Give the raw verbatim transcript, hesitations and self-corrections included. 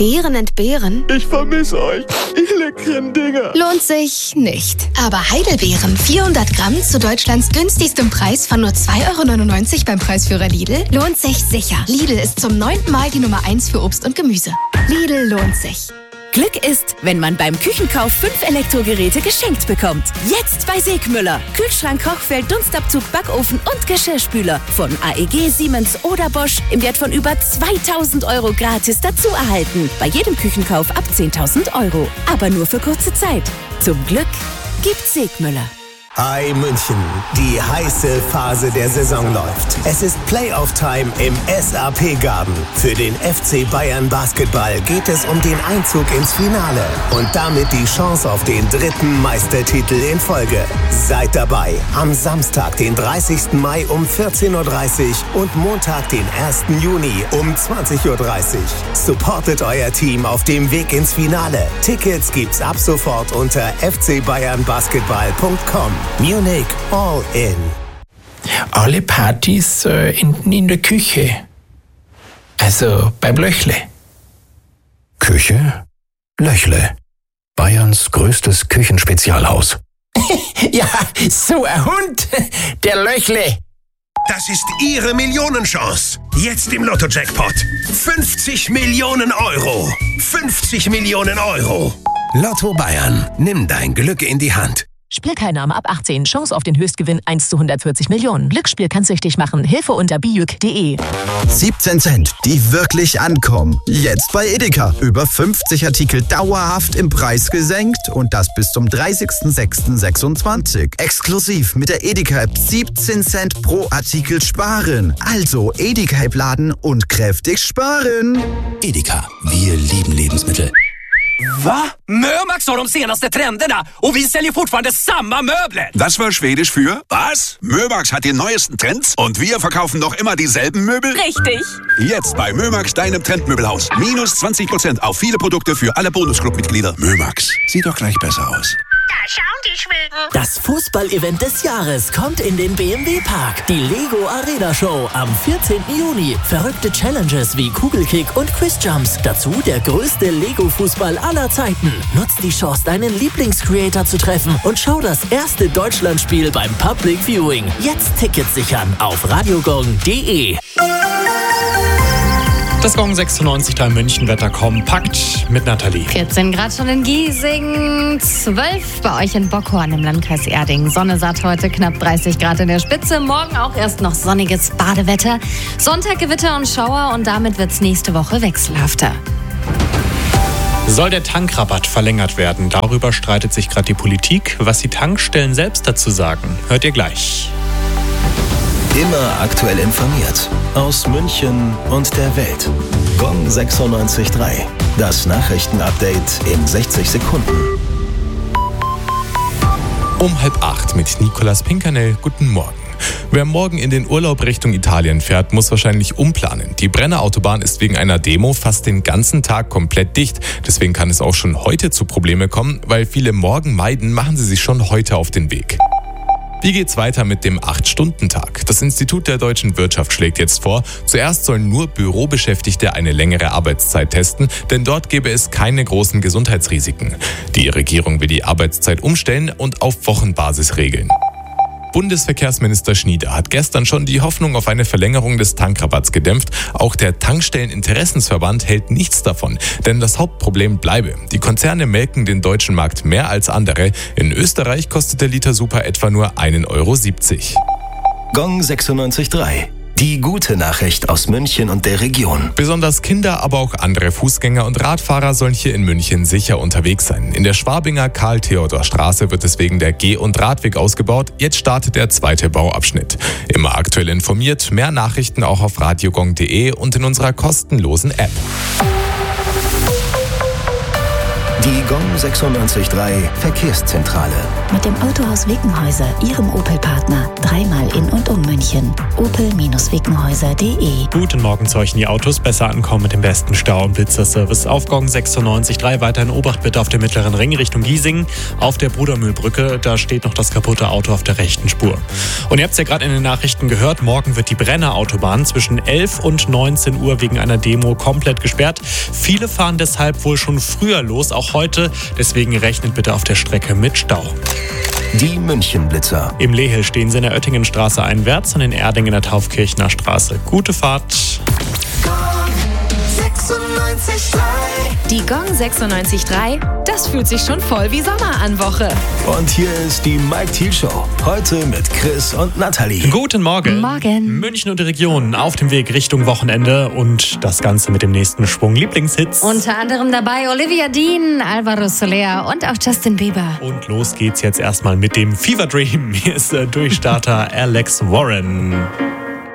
Beeren entbehren? Ich vermisse euch, ihr leckeren Dinger. Lohnt sich nicht. Aber Heidelbeeren, vierhundert Gramm zu Deutschlands günstigstem Preis von nur zwei Euro neunundneunzig beim Preisführer Lidl, lohnt sich sicher. Lidl ist zum neunten Mal die Nummer eins für Obst und Gemüse. Lidl lohnt sich. Glück ist, wenn man beim Küchenkauf fünf Elektrogeräte geschenkt bekommt. Jetzt bei Segmüller. Kühlschrank, Kochfeld, Dunstabzug, Backofen und Geschirrspüler. Von A E G, Siemens oder Bosch im Wert von über zweitausend Euro gratis dazu erhalten. Bei jedem Küchenkauf ab zehntausend Euro. Aber nur für kurze Zeit. Zum Glück gibt's Segmüller. Hi München, die heiße Phase der Saison läuft. Es ist Playoff-Time im S A P-Garten. Für den F C Bayern Basketball geht es um den Einzug ins Finale und damit die Chance auf den dritten Meistertitel in Folge. Seid dabei am Samstag, den dreißigsten Mai um vierzehn Uhr dreißig und Montag, den ersten Juni um zwanzig Uhr dreißig. Supportet euer Team auf dem Weg ins Finale. Tickets gibt's ab sofort unter f c bayern basketball punkt com. Munich All In. Alle Partys äh, enden in der Küche. Also beim Löchle. Küche? Löchle. Bayerns größtes Küchenspezialhaus. Ja, so ein Hund, der Löchle. Das ist Ihre Millionenchance. Jetzt im Lotto-Jackpot. fünfzig Millionen Euro. fünfzig Millionen Euro. Lotto Bayern. Nimm dein Glück in die Hand. Spielteilnahme ab achtzehn. Chance auf den Höchstgewinn eins zu hundertvierzig Millionen. Glücksspiel kann süchtig machen. Hilfe unter bijuk punkt de. siebzehn Cent, die wirklich ankommen. Jetzt bei Edeka. Über fünfzig Artikel dauerhaft im Preis gesenkt und das bis zum dreißigsten sechsten sechsundzwanzig. Exklusiv mit der Edeka-App siebzehn Cent pro Artikel sparen. Also Edeka-App laden und kräftig sparen. Edeka, wir lieben Lebensmittel. Va? Mömax har de senaste trenderna och vi säljer fortfarande samma möbler. Das war Schwedisch für was? Mömax hat die neuesten Trends und wir verkaufen noch immer dieselben Möbel? Richtig. Jetzt bei Mömax, deinem Trendmöbelhaus. Minus zwanzig Prozent auf viele Produkte für alle Bonusclub-Mitglieder. Mömax, sieht doch gleich besser aus. Da schauen die Schweden. Das Fußball-Event des Jahres kommt in den B M W-Park. Die Lego Arena Show am vierzehnten Juni. Verrückte Challenges wie Kugelkick und Quizjumps. Dazu der größte Lego-Fußball aller Zeiten. Nutz die Chance, deinen Lieblingscreator zu treffen und schau das erste Deutschlandspiel beim Public Viewing. Jetzt Tickets sichern auf radiogong punkt de. Das Gong sechsundneunzig Komma drei München-Wetter kompakt mit Nathalie. vierzehn Grad schon in Giesing, zwölf bei euch in Bockhorn im Landkreis Erding. Sonne satt heute, knapp dreißig Grad in der Spitze. Morgen auch erst noch sonniges Badewetter. Sonntag Gewitter und Schauer und damit wird's nächste Woche wechselhafter. Soll der Tankrabatt verlängert werden? Darüber streitet sich gerade die Politik. Was die Tankstellen selbst dazu sagen, hört ihr gleich. Immer aktuell informiert. Aus München und der Welt. Gong sechsundneunzig Komma drei. Das Nachrichtenupdate in sechzig Sekunden. Um halb acht mit Nicolas Pinkernell. Guten Morgen. Wer morgen in den Urlaub Richtung Italien fährt, muss wahrscheinlich umplanen. Die Brenner Autobahn ist wegen einer Demo fast den ganzen Tag komplett dicht. Deswegen kann es auch schon heute zu Problemen kommen, weil viele morgen meiden, machen sie sich schon heute auf den Weg. Wie geht's weiter mit dem acht Stunden Tag? Das Institut der deutschen Wirtschaft schlägt jetzt vor, zuerst sollen nur Bürobeschäftigte eine längere Arbeitszeit testen, denn dort gäbe es keine großen Gesundheitsrisiken. Die Regierung will die Arbeitszeit umstellen und auf Wochenbasis regeln. Bundesverkehrsminister Schnieder hat gestern schon die Hoffnung auf eine Verlängerung des Tankrabatts gedämpft. Auch der Tankstelleninteressensverband hält nichts davon, denn das Hauptproblem bleibe. Die Konzerne melken den deutschen Markt mehr als andere. In Österreich kostet der Liter Super etwa nur ein Euro siebzig. Gong sechsundneunzig Komma drei. Die gute Nachricht aus München und der Region. Besonders Kinder, aber auch andere Fußgänger und Radfahrer sollen hier in München sicher unterwegs sein. In der Schwabinger Karl-Theodor-Straße wird deswegen der Geh- und Radweg ausgebaut. Jetzt startet der zweite Bauabschnitt. Immer aktuell informiert, mehr Nachrichten auch auf radiogong punkt de und in unserer kostenlosen App. Die Gong sechsundneunzig Komma drei Verkehrszentrale. Mit dem Autohaus Wickenhäuser, Ihrem Opel-Partner. Dreimal in und um München. opel wickenhäuser punkt de. Guten Morgen zu euch in die Autos. Besser ankommen mit dem besten Stau- und Blitzerservice. Auf Gong sechsundneunzig Komma drei. Weiterhin Obacht bitte auf der mittleren Ring Richtung Giesingen. Auf der Brudermühlbrücke, da steht noch das kaputte Auto auf der rechten Spur. Und ihr habt es ja gerade in den Nachrichten gehört, morgen wird die Brenner Autobahn zwischen elf und neunzehn Uhr wegen einer Demo komplett gesperrt. Viele fahren deshalb wohl schon früher los, auch heute. Deswegen rechnet bitte auf der Strecke mit Stau. Die München-Blitzer. Im Lehel stehen sie in der Oettingenstraße einwärts und in Erding in der Taufkirchner Straße. Gute Fahrt. Die Gong sechsundneunzig Komma drei, das fühlt sich schon voll wie Sommer an Woche. Und hier ist die Mike Thiel Show. Heute mit Chris und Nathalie. Guten Morgen. Morgen. München und die Region auf dem Weg Richtung Wochenende und das Ganze mit dem nächsten Schwung Lieblingshits. Unter anderem dabei Olivia Dean, Alvaro Soler und auch Justin Bieber. Und los geht's jetzt erstmal mit dem Fever Dream. Hier ist der Durchstarter Alex Warren.